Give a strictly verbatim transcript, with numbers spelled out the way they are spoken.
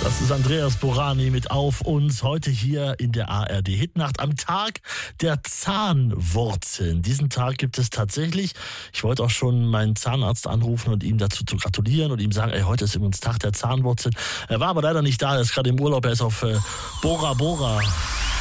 Das ist Andreas Borani mit Auf uns, heute hier in der A R D-Hitnacht am Tag der Zahnwurzeln. Diesen Tag gibt es tatsächlich. Ich wollte auch schon meinen Zahnarzt anrufen und ihm dazu zu gratulieren und ihm sagen, ey, heute ist übrigens Tag der Zahnwurzeln. Er war aber leider nicht da, er ist gerade im Urlaub, er ist auf äh, Bora Bora.